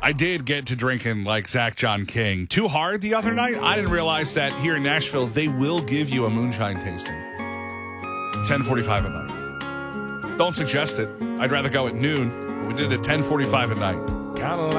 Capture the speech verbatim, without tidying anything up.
I did get to drinking like Zach John King too hard the other night. I didn't realize that here in Nashville, they will give you a moonshine tasting. ten forty-five at night. Don't suggest it. I'd rather go at noon. But we did it at ten forty-five at night.